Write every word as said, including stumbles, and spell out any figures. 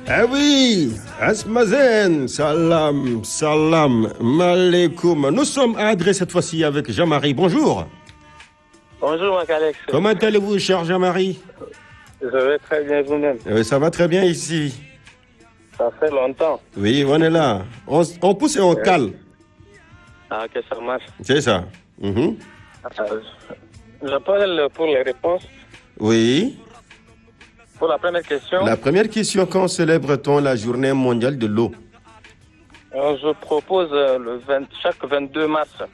Ah oui, Asmazen, salam, salam, malekoum. Nous sommes à Adré cette fois-ci avec Jean-Marie. Bonjour. Bonjour, Marc Alex. Comment allez-vous, cher Jean-Marie? Je vais très bien vous-même. Oui, ça va très bien ici. Ça fait longtemps. Oui, on est là. On, on pousse et on cale. Ah, ok, ça marche. C'est ça. Mhm. Euh, J'appelle pour les réponses. Oui. Pour la première question, La première question, quand célèbre-t-on la journée mondiale de l'eau? euh, je propose euh, le vingt chaque vingt-deux mars.